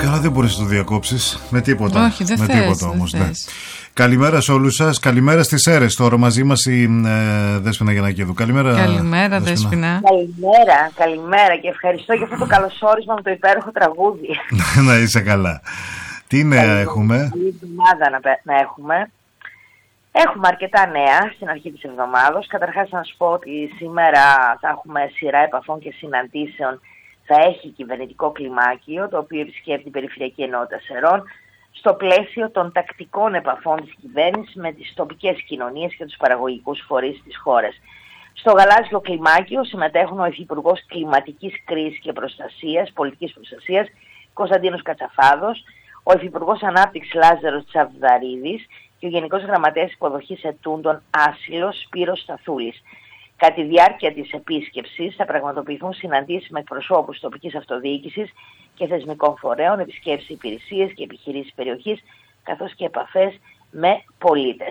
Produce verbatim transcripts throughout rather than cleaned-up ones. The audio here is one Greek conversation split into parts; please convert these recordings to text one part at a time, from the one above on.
Καλά, δεν μπορείς να το διακόψεις με τίποτα. Όχι, δεν με θες, τίποτα όμως. δεν Ναι. Καλημέρα σε όλους σας. Καλημέρα στις Σέρρες. Τώρα μαζί μας η ε, Δέσποινα Γιαννακίδου. Καλημέρα. Καλημέρα, Δέσποινα. Καλημέρα, καλημέρα και ευχαριστώ για αυτό το καλωσόρισμα με το υπέροχο τραγούδι. Να είσαι καλά. Τι νέα έχουμε? Καλή εβδομάδα να, να έχουμε. Έχουμε αρκετά νέα στην αρχή της εβδομάδος. Καταρχάς να σου πω ότι σήμερα θα έχουμε σειρά επαφών και συναντήσεων. Θα έχει κυβερνητικό κλιμάκιο, το οποίο επισκέπτει την Περιφερειακή Ενότητα Σερών, στο πλαίσιο των τακτικών επαφών της κυβέρνησης με τις τοπικές κοινωνίες και τους παραγωγικούς φορείς της χώρας. Στο γαλάζιο κλιμάκιο συμμετέχουν ο Υφυπουργός Κλιματικής Κρίσης και Προστασίας, Πολιτικής Προστασίας, Κωνσταντίνος Κατσαφάδος, ο Υφυπουργός Ανάπτυξης Λάζαρος Τσαβδαρίδης και ο Γενικός Γραμματέας Υποδοχής Ετούντων Άσυλος Σπύρος Σταθούλης. Κατά τη διάρκεια της επίσκεψης θα πραγματοποιηθούν συναντήσεις με εκπροσώπους τοπικής αυτοδιοίκησης και θεσμικών φορέων, επισκέψεις υπηρεσίες και επιχειρήσεις περιοχής, καθώς και επαφές με πολίτες.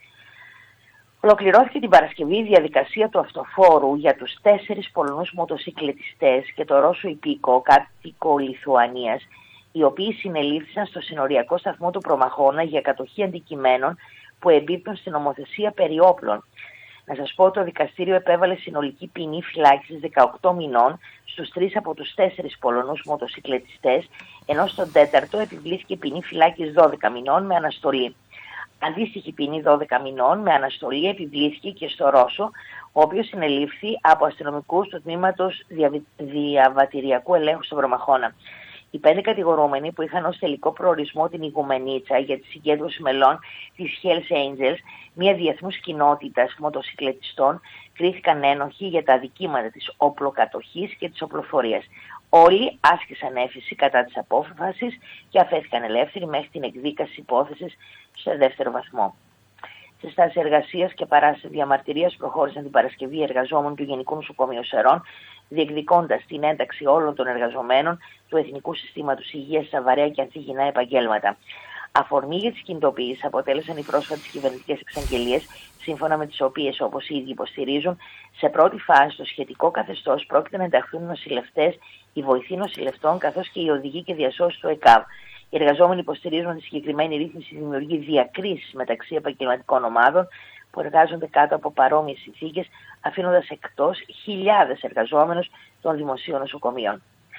Ολοκληρώθηκε την Παρασκευή η διαδικασία του αυτοφόρου για τους τέσσερις Πολωνούς μοτοσυκλετιστές και το Ρώσο υπήκο κάτοικο Λιθουανίας, οι οποίοι συνελήφθησαν στο συνοριακό σταθμό του Προμαχώνα για κατοχή αντικειμένων που εμπίπτουν στην νομοθεσία περί όπλων. Να σας πω ότι το δικαστήριο επέβαλε συνολική ποινή φυλάκισης δεκαοκτώ μηνών στους τρεις από τους τέσσερις Πολωνούς μοτοσυκλετιστές, ενώ στον τέταρτο επιβλήθηκε ποινή φυλάκισης δώδεκα μηνών με αναστολή. Αντίστοιχη ποινή δώδεκα μηνών με αναστολή επιβλήθηκε και στο Ρώσο, ο οποίος συνελήφθη από αστυνομικούς του τμήματος διαβατηριακού ελέγχου στον Προμαχώνα. Οι πέντε κατηγορούμενοι που είχαν ως τελικό προορισμό την Ιγουμενίτσα για τη συγκέντρωση μελών της Hells Angels, μια διεθνούς κοινότητας μοτοσυκλετιστών, κρίθηκαν ένοχοι για τα αδικήματα της οπλοκατοχής και της οπλοφορίας. Όλοι άσκησαν έφεση κατά της απόφασης και αφέθηκαν ελεύθεροι μέχρι την εκδίκαση υπόθεσης σε δεύτερο βαθμό. Σε στάση εργασίας και παράσταση διαμαρτυρίας προχώρησαν την Παρασκευή οι εργαζόμενοι του Γενικού Νοσοκομείου Σερών, διεκδικώντας την ένταξη όλων των εργαζομένων του Εθνικού Συστήματος Υγείας στα βαρέα και ανθυγιεινά επαγγέλματα. Αφορμή για τις κινητοποιήσεις αποτέλεσαν οι πρόσφατες κυβερνητικές εξαγγελίες, σύμφωνα με τις οποίες, όπως οι ίδιοι υποστηρίζουν, σε πρώτη φάση το σχετικό καθεστώς πρόκειται να ενταχθούν οι νοσηλευτές, οι βοηθοί νοσηλευτών, καθώς και οι οδηγοί και διασώσεις του ΕΚΑΒ. Οι εργαζόμενοι υποστηρίζουν ότι η συγκεκριμένη ρύθμιση δημιουργεί διακρίσεις μεταξύ επαγγελματικών ομάδων που εργάζονται κάτω από παρόμοιες συνθήκες, αφήνοντας εκτός χιλιάδες εργαζόμενους των δημοσίων νοσοκομείων.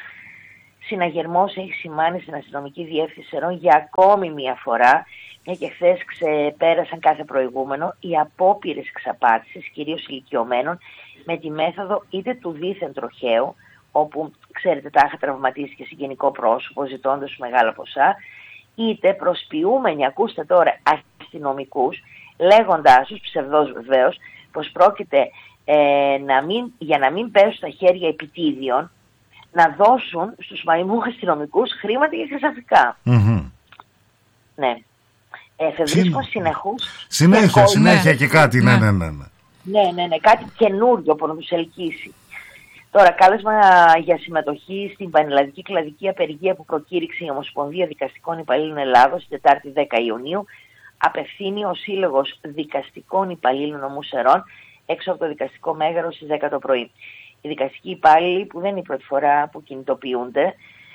Συναγερμός έχει σημάνει στην αστυνομική διεύθυνση Σερών για ακόμη μια φορά, μια και χθες ξεπέρασαν κάθε προηγούμενο, οι απόπειρες εξαπάτησης, κυρίως ηλικιωμένων, με τη μέθοδο είτε του δίθεν τροχαίου, όπου, ξέρετε, τάχα τραυματίστηκε συγγενικό πρόσωπο ζητώντας μεγάλα ποσά, είτε προσποιούμενοι, ακούστε τώρα, αστυνομικούς, λέγοντάς τους, ψευδός βεβαίως, πως πρόκειται ε, να μην, για να μην πέσουν στα χέρια επιτίδιων, να δώσουν στους μαϊμού αστυνομικούς χρήματα για χρυσαφικά. Mm-hmm. Ναι. Ε, Εφευρίσκουν συνεχώς. Συνέχεια, και συνέχεια και κάτι, ναι, ναι, ναι. Ναι, ναι, ναι, ναι κάτι καινούριο που να τους ελκύσει. Τώρα, κάλεσμα για συμμετοχή στην πανελλαδική κλαδική απεργία που προκήρυξε η Ομοσπονδία Δικαστικών Υπαλλήλων Ελλάδος την Τετάρτη δέκα Ιουνίου, απευθύνει ο Σύλλογος Δικαστικών Υπαλλήλων Νομού Σερών έξω από το δικαστικό μέγαρο στις δέκα το πρωί. Οι δικαστικοί υπάλληλοι, που δεν είναι η πρώτη φορά που κινητοποιούνται,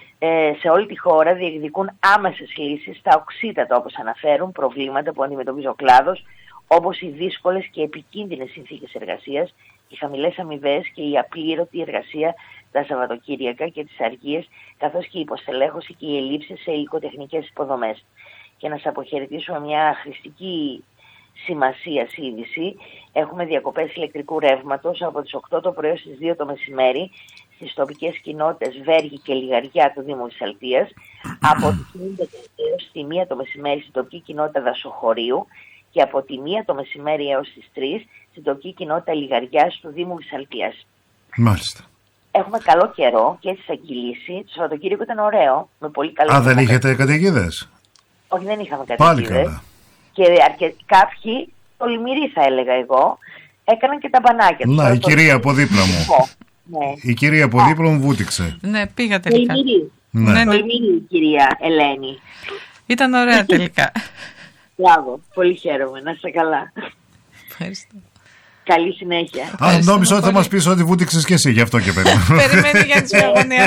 ε, σε όλη τη χώρα διεκδικούν άμεσες λύσεις στα οξύτατα, όπως αναφέρουν, προβλήματα που αντιμετωπίζει ο κλάδος, όπως οι δύσκολες και επικίνδυνες συνθήκες εργασίας, οι χαμηλές αμοιβές και η απλήρωτη εργασία τα Σαββατοκύριακα και τις αργίες, καθώς και η υποστελέχωση και οι ελλείψεις σε υλικοτεχνικές υποδομές. Και να σας αποχαιρετήσουμε μια χρηστική σημασία είδηση. Έχουμε διακοπές ηλεκτρικού ρεύματος από τις οκτώ το πρωί έως τις δύο το μεσημέρι στις τοπικές κοινότητες Βέργη και Λιγαριά του Δήμου Βυσσαλτίας, από τις εννιά έως τη μία το μεσημέρι στην τοπική κοινότητα Δασοχωρίου και από τη μία το μεσημέρι έως τις τρεις στην τοπική κοινότητα Λιγαριάς του Δήμου Βυσσαλτίας. Μάλιστα. Έχουμε καλό καιρό και έτσι θα κυλήσει. Το Σαββατοκύριακο ήταν ωραίο. Με πολύ καλό. Α, δεν είχατε καταιγίδες? Όχι, δεν είχαμε καταιγίδες. Πάλι καλά. Και αρκε... κάποιοι, τολμηροί θα έλεγα εγώ, έκαναν και τα μπανάκια τους. Να, η κυρία από δίπλα μου. Ναι. Η κυρία από δίπλα μου βούτυξε. Ναι, πήγα τελικά. Τολμηρή. Ναι. Ναι, ναι. Τολμηρή η κυρία Ελένη. Ήταν ωραία τελικά. Μπράβο, πολύ χαίρομαι. Να είστε καλά. Ευχαριστώ. Καλή συνέχεια. Α, νόμιζα ότι θα μας πεις ότι βούτυξες και εσύ, γι' αυτό και περίμενα. Περιμένει για τη αγωνία.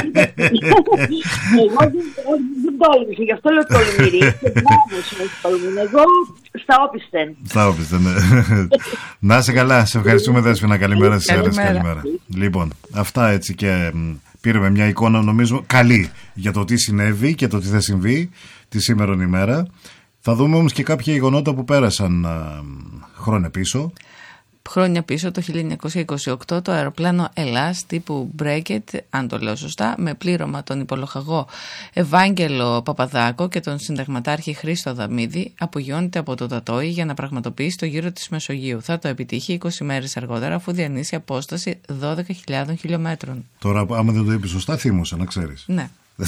Εγώ δεν τόλμησα, γι' αυτό λέω τολμηρή. Εγώ στα όπισθεν. Στα όπισθεν, ναι. Να είσαι καλά, σε ευχαριστούμε Δέσποινα. Καλημέρα στις Σέρρες. Καλημέρα. Λοιπόν, αυτά έτσι και πήραμε μια εικόνα νομίζω καλή για το τι συνέβη και το τι θα συμβεί τη σήμερον ημέρα. Θα δούμε όμως και κάποια γεγονότα που πέρασαν α, χρόνια πίσω. Χρόνια πίσω, το χίλια εννιακόσια είκοσι οκτώ, το αεροπλάνο Ελλάς τύπου Bracket, αν το λέω σωστά, με πλήρωμα τον υπολογαγό Ευάγγελο Παπαδάκο και τον συνταγματάρχη Χρήστο Δαμίδη, απογειώνεται από το Τατόι για να πραγματοποιήσει το γύρο της Μεσογείου. Θα το επιτύχει είκοσι μέρες αργότερα, αφού διανύσει απόσταση δώδεκα χιλιάδων χιλιόμετρων. Τώρα, άμα δεν το είπε σωστά, θύμωσα, να ξέρεις. Ναι.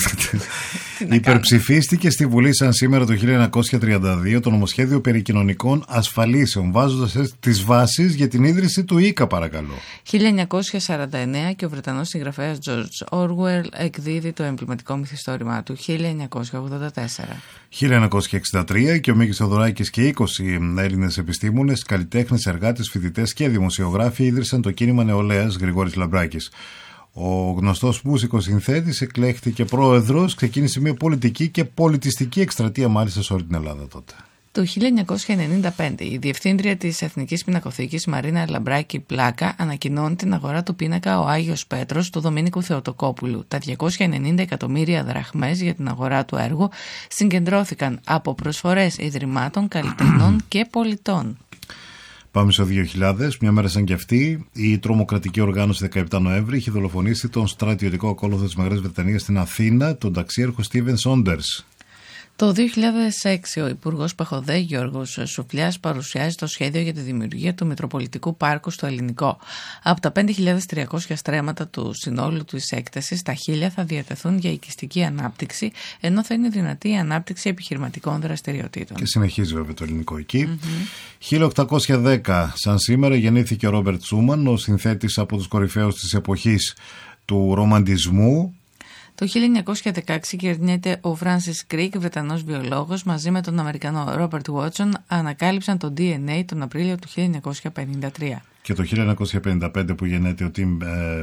Υπερψηφίστηκε στη Βουλή σαν σήμερα το χίλια εννιακόσια τριάντα δύο το νομοσχέδιο περί κοινωνικών ασφαλίσεων, βάζοντας τις βάσεις για την ίδρυση του ΙΚΑ, παρακαλώ. χίλια εννιακόσια σαράντα εννέα και ο Βρετανός συγγραφέας George Orwell εκδίδει το εμβληματικό μυθιστόρημά του χίλια εννιακόσια ογδόντα τέσσερα. χίλια εννιακόσια εξήντα τρία και ο Μίκης Θεοδωράκης και είκοσι Έλληνες επιστήμονες, καλλιτέχνες, εργάτες, φοιτητές και δημοσιογράφοι ίδρυσαν το κίνημα νεολαίας Γρηγόρης Λαμπράκης. Ο γνωστός μουσικός συνθέτης εκλέχθηκε πρόεδρος, ξεκίνησε μια πολιτική και πολιτιστική εκστρατεία μάλιστα σε όλη την Ελλάδα τότε. Το χίλια εννιακόσια ενενήντα πέντε η διευθύντρια της Εθνικής Πινακοθήκης Μαρίνα Λαμπράκη Πλάκα ανακοινώνει την αγορά του πίνακα «Ο Άγιος Πέτρος» του Δομήνικου Θεοτοκόπουλου. Τα διακόσια ενενήντα εκατομμύρια δραχμές για την αγορά του έργου συγκεντρώθηκαν από προσφορές ιδρυμάτων, καλλιτεχνών και πολιτών. Πάμε στο δύο χιλιάδες, μια μέρα σαν και αυτή, η τρομοκρατική οργάνωση δεκαεπτά Νοέμβρη είχε δολοφονήσει τον στρατιωτικό ακόλουθο της Μεγάλης Βρετανίας στην Αθήνα, τον ταξίαρχο Στίβεν Σόντερς. Το δύο χιλιάδες έξι ο Υπουργός Παχοδέ Γιώργος Σουφλιάς παρουσιάζει το σχέδιο για τη δημιουργία του Μητροπολιτικού Πάρκου στο Ελληνικό. Από τα πέντε χιλιάδες τριακόσια στρέμματα του συνόλου της έκτασης, τα χίλια θα διατεθούν για οικιστική ανάπτυξη, ενώ θα είναι δυνατή η ανάπτυξη επιχειρηματικών δραστηριοτήτων. Και συνεχίζει βέβαια το ελληνικό εκεί. Mm-hmm. χίλια οκτακόσια δέκα, σαν σήμερα, γεννήθηκε ο Ρόμπερτ Σούμαν, ο συνθέτης από τους κορυφαίους της εποχής του ρομαντισμού. Το χίλια εννιακόσια δεκαέξι γεννιέται ο Φράνσις Κρικ, Βρετανός βιολόγος, μαζί με τον Αμερικανό Ρόμπερτ Βότσον, ανακάλυψαν το ντι εν έι τον Απρίλιο του χίλια εννιακόσια πενήντα τρία. Και το χίλια εννιακόσια πενήντα πέντε που γεννιέται ο Τιμ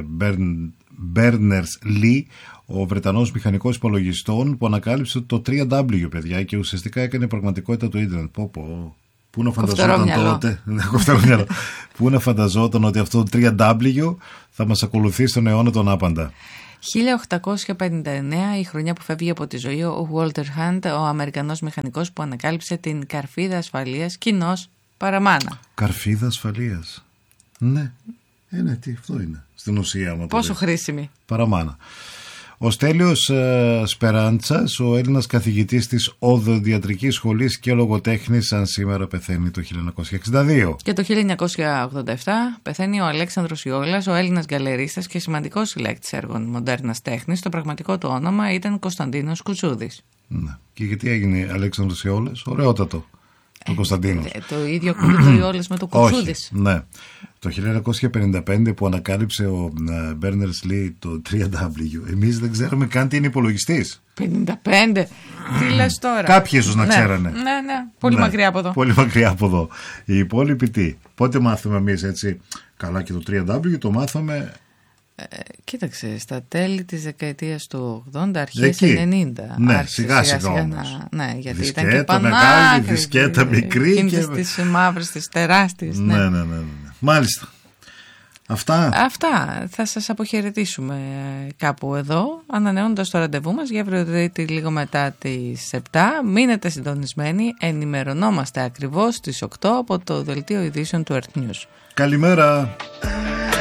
Μπέρνερς Λι, ο Βρετανός μηχανικός υπολογιστών που ανακάλυψε το τρία ντάμπλιου, παιδιά, και ουσιαστικά έκανε πραγματικότητα το ίντερνετ. Πω πω. Πού να φανταζόταν τότε, πού να φανταζόταν ότι αυτό το τρία ντάμπλιου θα μας ακολουθεί στον αιώνα τον άπαντα. χίλια οκτακόσια πενήντα εννέα, η χρονιά που φεύγει από τη ζωή ο Walter Hunt, ο Αμερικανός μηχανικός που ανακάλυψε την καρφίδα ασφαλείας, κοινώς παραμάνα. Καρφίδα ασφαλείας. Ναι, ε, ναι, τι αυτό είναι στην ουσία. Πόσο χρήσιμη. Παραμάνα. Ο Στέλιος ε, Σπεράντσας, ο Έλληνας καθηγητής της Οδοντιατρικής Σχολής και λογοτέχνης, σαν σήμερα πεθαίνει το χίλια εννιακόσια εξήντα δύο. Και το χίλια εννιακόσια ογδόντα επτά πεθαίνει ο Αλέξανδρος Ιόλας, ο Έλληνας γκαλερίστας και σημαντικός συλλέκτης έργων μοντέρνας τέχνης. Το πραγματικό του όνομα ήταν Κωνσταντίνος Κουτσούδης. Ναι. Και γιατί έγινε Αλέξανδρος Ιόλας? Ωραιότατο. Το Κωνσταντίνος. Ε, το ίδιο κουμπί Ιόλας με το Κουτσούδης. Ναι. Το χίλια εννιακόσια πενήντα πέντε που ανακάλυψε ο Μπέρνερς Λι το τρία ντάμπλιου. Εμείς δεν ξέραμε καν τι είναι υπολογιστής. πενήντα πέντε. Τι λες τώρα? Κάποιοι ίσως να ναι, ξέρανε. Ναι, ναι. Πολύ ναι, μακριά από εδώ. Πολύ μακριά από εδώ. Οι υπόλοιποι τι? Πότε μάθαμε εμείς έτσι? Καλά, και το τρία ντάμπλιου το μάθαμε. Ε, κοίταξε, στα τέλη της δεκαετίας του ογδόντα, αρχές ενενήντα. Ναι, άρχισε, σιγά σιγά, σιγά, σιγά όμως. Να, ναι, γιατί δισκέτα ήταν και πανάκριβη, μεγάλη, δισκέτα μικρή. Και τις μαύρες, τις τεράστιες. Ναι, ναι, ναι, ναι, ναι. Μάλιστα. Αυτά. Αυτά. Θα σας αποχαιρετήσουμε κάπου εδώ, ανανεώνοντας το ραντεβού μας για αύριο Τρίτη λίγο μετά τις επτά. Μείνετε συντονισμένοι, ενημερωνόμαστε ακριβώς στις οκτώ από το δελτίο ειδήσεων του Earth News. Καλημέρα.